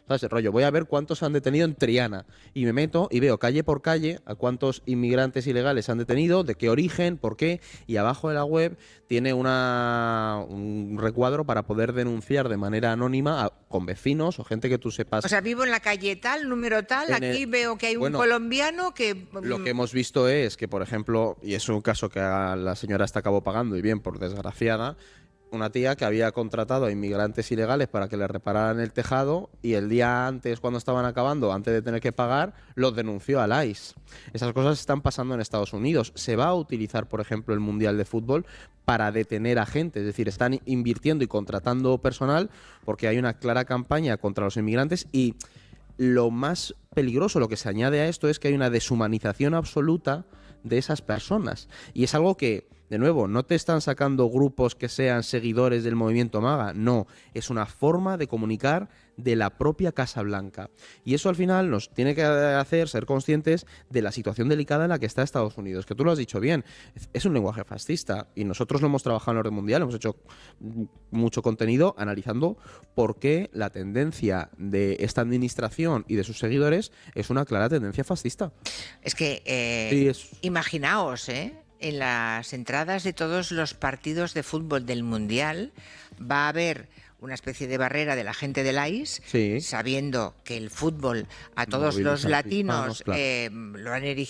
¿Sabes? El rollo, voy a ver cuántos han detenido en Triana y me meto y veo calle por calle a cuántos inmigrantes ilegales han detenido, de qué origen, por qué, y abajo de la web tiene un recuadro para poder denunciar de manera anónima con vecinos o gente que tú O sepas. sea, vivo en la calle tal, número tal, En el- aquí veo que hay un bueno, colombiano que... lo que hemos visto es que, por ejemplo, y es un caso que a la señora hasta acabó pagando, y bien, por desgraciada, una tía que había contratado a inmigrantes ilegales para que le repararan el tejado y el día antes, cuando estaban acabando, antes de tener que pagar, los denunció al ICE. Esas cosas están pasando en Estados Unidos. Se va a utilizar, por ejemplo, el Mundial de Fútbol para detener a gente. Es decir, están invirtiendo y contratando personal porque hay una clara campaña contra los inmigrantes y lo más peligroso, lo que se añade a esto, es que hay una deshumanización absoluta de esas personas. Y es algo que, de nuevo, no te están sacando grupos que sean seguidores del movimiento MAGA, no, es una forma de comunicar de la propia Casa Blanca. Y eso al final nos tiene que hacer ser conscientes de la situación delicada en la que está Estados Unidos, que tú lo has dicho bien, es un lenguaje fascista y nosotros lo hemos trabajado en el orden mundial, hemos hecho mucho contenido analizando por qué la tendencia de esta administración y de sus seguidores es una clara tendencia fascista. Es que, Sí, es... imaginaos, en las entradas de todos los partidos de fútbol del Mundial va a haber una especie de barrera de la gente del ICE, Sí. sabiendo que el fútbol a todos los Moviliza a los latinos hispanos, claro. lo han erigido